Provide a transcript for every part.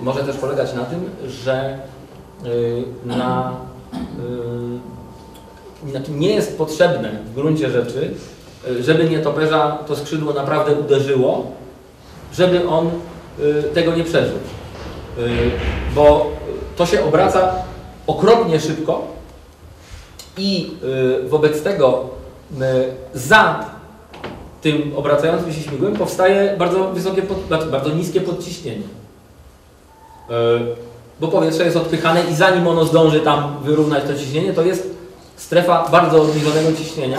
może też polegać na tym, że nie jest potrzebne w gruncie rzeczy, żeby nietoperza to skrzydło naprawdę uderzyło, żeby on tego nie przeżył. Bo to się obraca okropnie szybko i wobec tego za tym obracającym się śmigłem powstaje bardzo niskie podciśnienie. Bo powietrze jest odpychane i zanim ono zdąży tam wyrównać to ciśnienie, to jest strefa bardzo obniżonego ciśnienia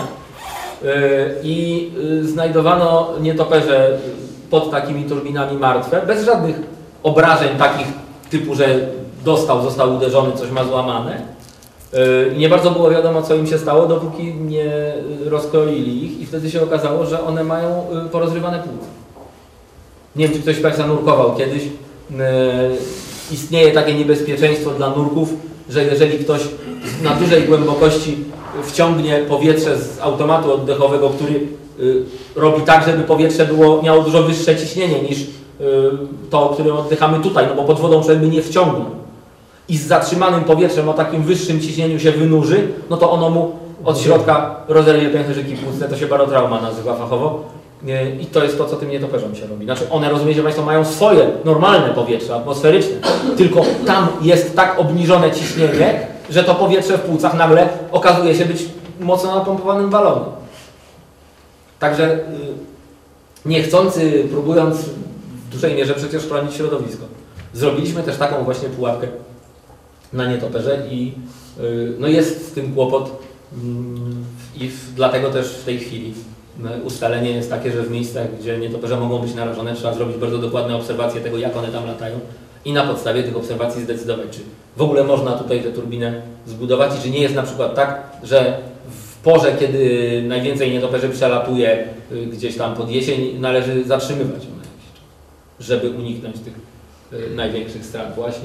i znajdowano nietoperze pod takimi turbinami martwe, bez żadnych obrażeń takich typu, że został uderzony, coś ma złamane. Nie bardzo było wiadomo, co im się stało, dopóki nie rozkroili ich i wtedy się okazało, że one mają porozrywane płuca. Nie wiem, czy ktoś z Państwa nurkował kiedyś. Istnieje takie niebezpieczeństwo dla nurków, że jeżeli ktoś na dużej głębokości wciągnie powietrze z automatu oddechowego, który robi tak, żeby powietrze miało dużo wyższe ciśnienie niż to, którym oddychamy tutaj, no bo pod wodą człowiek by nie wciągnął. I z zatrzymanym powietrzem o takim wyższym ciśnieniu się wynurzy, no to ono mu od środka rozerwie pęcherzyki płucne, to się barotrauma nazywa fachowo. I to jest to, co tym nietoperzom się robi. Znaczy one, rozumiecie Państwo, mają swoje normalne powietrze atmosferyczne, tylko tam jest tak obniżone ciśnienie, że to powietrze w płucach nagle okazuje się być mocno napompowanym balonem. Także niechcący, próbując w dużej mierze przecież chronić środowisko, zrobiliśmy też taką właśnie pułapkę na nietoperze i no jest z tym kłopot i dlatego też w tej chwili ustalenie jest takie, że w miejscach, gdzie nietoperze mogą być narażone, trzeba zrobić bardzo dokładne obserwacje tego, jak one tam latają i na podstawie tych obserwacji zdecydować, czy w ogóle można tutaj tę turbinę zbudować i czy nie jest na przykład tak, że w porze, kiedy najwięcej nietoperzy przelatuje gdzieś tam pod jesień, należy zatrzymywać ją na jakiś czas, żeby uniknąć tych największych strat właśnie.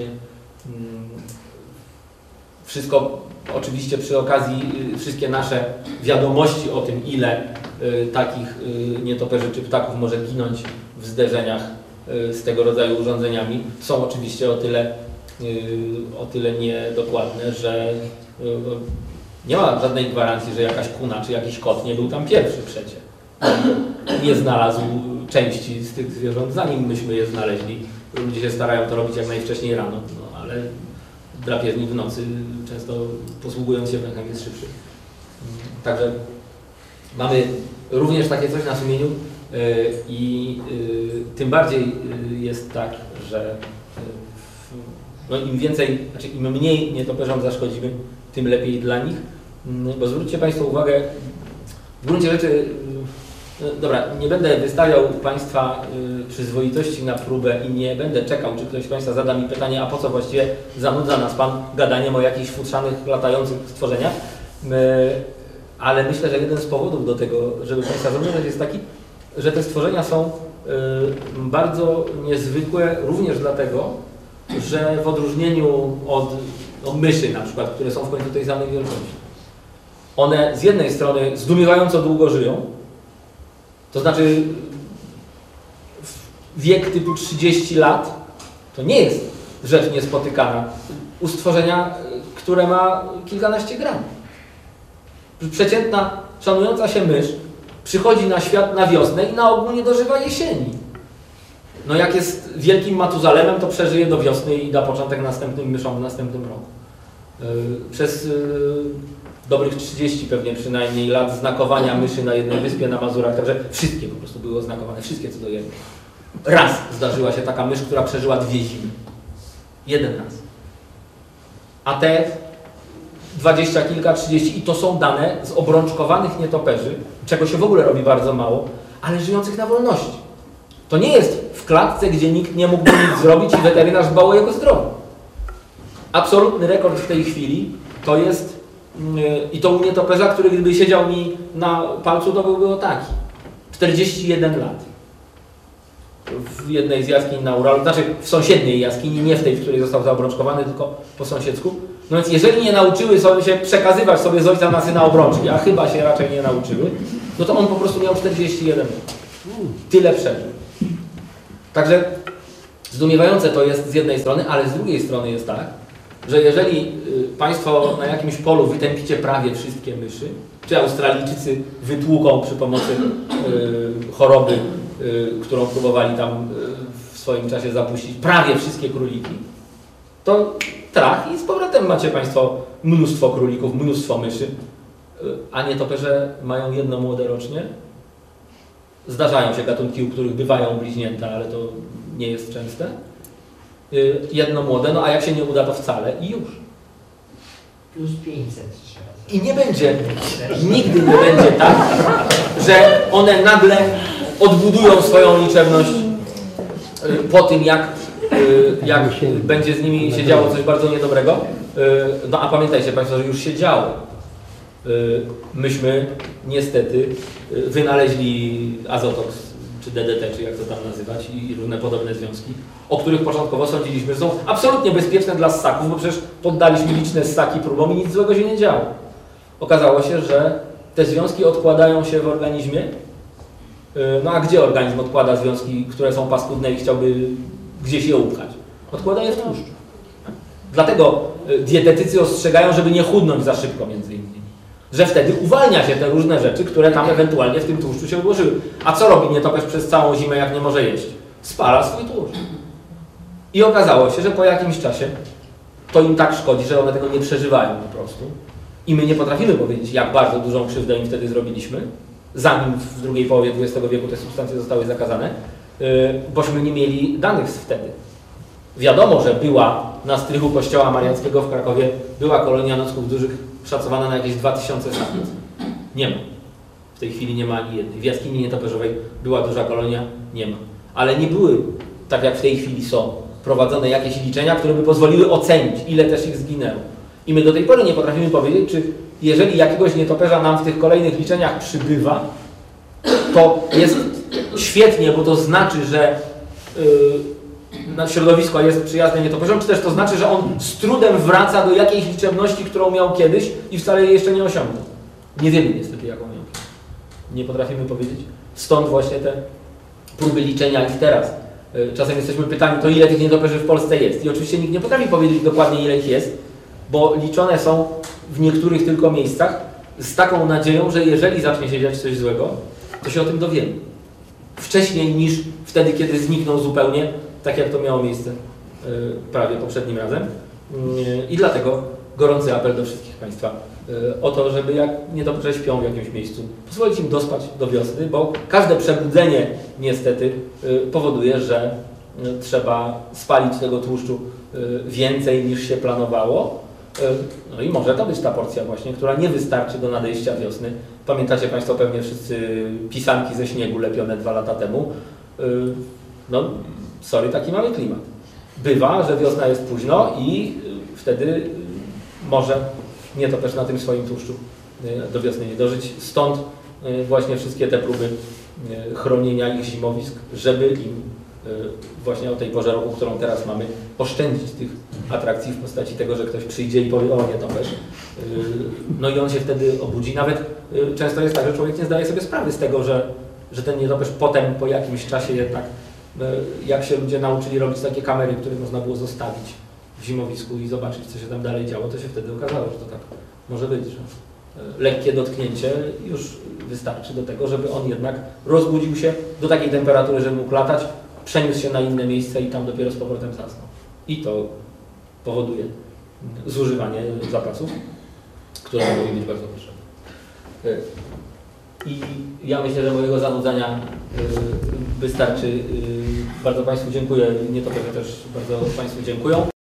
Wszystko oczywiście przy okazji, wszystkie nasze wiadomości o tym, ile takich nietoperzy czy ptaków może ginąć w zderzeniach z tego rodzaju urządzeniami, są oczywiście o tyle niedokładne, że nie ma żadnej gwarancji, że jakaś kuna czy jakiś kot nie był tam pierwszy przecież. Nie znalazł części z tych zwierząt, zanim myśmy je znaleźli. Ludzie się starają to robić jak najwcześniej rano, no, ale drapieżnik w nocy, często posługując się węchem, jest szybszy. Także mamy również takie coś na sumieniu i tym bardziej jest tak, że no im więcej, znaczy im mniej nietoperzom zaszkodzimy, tym lepiej dla nich. Bo zwróćcie Państwo uwagę, w gruncie rzeczy, dobra, nie będę wystawiał Państwa przyzwoitości na próbę i nie będę czekał, czy ktoś z Państwa zada mi pytanie, a po co właściwie zanudza nas Pan gadaniem o jakichś futrzanych, latających stworzeniach. Ale myślę, że jeden z powodów do tego, żeby Państwa zrozumieć, jest taki, że te stworzenia są bardzo niezwykłe również dlatego, że w odróżnieniu od myszy na przykład, które są w końcu tej samej wielkości, one z jednej strony zdumiewająco długo żyją, to znaczy wiek typu 30 lat to nie jest rzecz niespotykana u stworzenia, które ma kilkanaście gram. Przeciętna, szanująca się mysz przychodzi na świat na wiosnę i na ogół nie dożywa jesieni. No jak jest wielkim Matuzalemem, to przeżyje do wiosny i da początek następnym myszom w następnym roku. Przez dobrych 30 pewnie przynajmniej lat znakowania myszy na jednej wyspie na Mazurach, także wszystkie po prostu były oznakowane, wszystkie co do jednej. Raz zdarzyła się taka mysz, która przeżyła 2 zimy. Jeden raz. A te 20 kilka, 30 i to są dane z obrączkowanych nietoperzy, czego się w ogóle robi bardzo mało, ale żyjących na wolności. To nie jest w klatce, gdzie nikt nie mógł nic zrobić i weterynarz dbał o jego zdrowie. Absolutny rekord w tej chwili to jest, i to u nietoperza, który gdyby siedział mi na palcu, to byłby o taki. 41 lat. W jednej z jaskiń na Uralu, znaczy w sąsiedniej jaskini, nie w tej, w której został zaobrączkowany, tylko po sąsiedzku. No więc jeżeli nie nauczyły się przekazywać sobie z ojca na syna obrączki, a chyba się raczej nie nauczyły, no to on po prostu miał 41 lat. Tyle przeżył. Także Zdumiewające to jest z jednej strony, ale z drugiej strony jest tak, że jeżeli Państwo na jakimś polu wytępicie prawie wszystkie myszy, czy Australijczycy wytłuką przy pomocy choroby, którą próbowali tam w swoim czasie zapuścić, prawie wszystkie króliki, to trach i z powrotem macie Państwo mnóstwo królików, mnóstwo myszy, a nietoperze mają jedno młode rocznie. Zdarzają się gatunki, u których bywają bliźnięta, ale to nie jest częste. Jedno młode, no a jak się nie uda, to wcale i już. Plus 500 trzeba. I nie będzie, nigdy nie będzie tak, że one nagle odbudują swoją liczebność po tym, jak będzie z nimi się działo coś bardzo niedobrego. No a pamiętajcie Państwo, że już się działo. Myśmy niestety wynaleźli azotoks, czy DDT, czy jak to tam nazywać, i różne podobne związki, o których początkowo sądziliśmy, że są absolutnie bezpieczne dla ssaków, bo przecież poddaliśmy liczne ssaki próbom i nic złego się nie działo. Okazało się, że te związki odkładają się w organizmie. No a gdzie organizm odkłada związki, które są paskudne i chciałby gdzieś je upchać? Odkłada je w tłuszczu. Dlatego dietetycy ostrzegają, żeby nie chudnąć za szybko między innymi. Że wtedy uwalnia się te różne rzeczy, które tam ewentualnie w tym tłuszczu się odłożyły. A co robi nietoperz przez całą zimę, jak nie może jeść? Spala swój tłuszcz. I okazało się, że po jakimś czasie to im tak szkodzi, że one tego nie przeżywają po prostu. I my nie potrafimy powiedzieć, jak bardzo dużą krzywdę im wtedy zrobiliśmy, zanim w drugiej połowie XX wieku te substancje zostały zakazane, bośmy nie mieli danych z wtedy. Wiadomo, że była na strychu kościoła mariackiego w Krakowie, była kolonia nocków dużych, szacowana na jakieś 2000 samiec. Nie ma. W tej chwili nie ma ani jednej. W jaskini nietoperzowej była duża kolonia, nie ma. Ale nie były, tak jak w tej chwili są, prowadzone jakieś liczenia, które by pozwoliły ocenić, ile też ich zginęło. I my do tej pory nie potrafimy powiedzieć, czy jeżeli jakiegoś nietoperza nam w tych kolejnych liczeniach przybywa, to jest świetnie, bo to znaczy, że środowisko jest przyjazne nietoperzom, czy też to znaczy, że on z trudem wraca do jakiejś liczebności, którą miał kiedyś i wcale jej jeszcze nie osiągnął. Nie wiemy niestety, jaką miał. Nie potrafimy powiedzieć. Stąd właśnie te próby liczenia ich teraz. Czasem jesteśmy pytani, to ile tych nietoperzy w Polsce jest. I oczywiście nikt nie potrafi powiedzieć dokładnie, ile ich jest, bo liczone są w niektórych tylko miejscach z taką nadzieją, że jeżeli zacznie się dziać coś złego, to się o tym dowiemy. Wcześniej niż wtedy, kiedy znikną zupełnie, tak jak to miało miejsce prawie poprzednim razem. I dlatego gorący apel do wszystkich Państwa o to, żeby jak niedobrze śpią w jakimś miejscu, pozwolić im dospać do wiosny, bo każde przebudzenie niestety powoduje, że trzeba spalić tego tłuszczu więcej niż się planowało. No i może to być ta porcja właśnie, która nie wystarczy do nadejścia wiosny. Pamiętacie Państwo pewnie wszyscy pisanki ze śniegu lepione 2 lata temu. No, sorry, taki mamy klimat. Bywa, że wiosna jest późno i wtedy może nietoperz na tym swoim tłuszczu do wiosny nie dożyć. Stąd właśnie wszystkie te próby chronienia ich zimowisk, żeby im właśnie o tej porze roku, którą teraz mamy, oszczędzić tych atrakcji w postaci tego, że ktoś przyjdzie i powie, o nietoperz. No i on się wtedy obudzi. Nawet często jest tak, że człowiek nie zdaje sobie sprawy z tego, że ten nietoperz potem po jakimś czasie jednak, jak się ludzie nauczyli robić takie kamery, które można było zostawić w zimowisku i zobaczyć, co się tam dalej działo, to się wtedy okazało, że to tak może być, że lekkie dotknięcie już wystarczy do tego, żeby on jednak rozbudził się do takiej temperatury, żeby mógł latać, przeniósł się na inne miejsce i tam dopiero z powrotem zasnął. I to powoduje zużywanie zapasów, które mogą być bardzo potrzebne. I ja myślę, że mojego zanudzania wystarczy. Bardzo Państwu dziękuję. Nietoperze też bardzo Państwu dziękują.